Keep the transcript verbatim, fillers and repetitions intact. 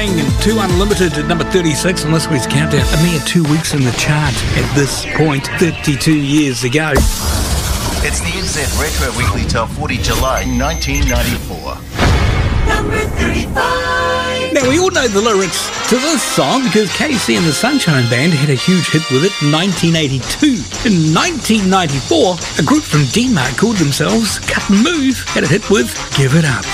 Two Unlimited at number thirty-six on this week's countdown. A mere two weeks in the chart at this point, thirty-two years ago. It's the N Z Retro Weekly Top forty, July nineteen ninety-four. Number thirty-five. Now, we all know the lyrics to this song because K C and the Sunshine Band had a huge hit with it in nineteen eighty-two. In nineteen ninety-four, a group from Denmark called themselves Cut and Move had a hit with Give It Up.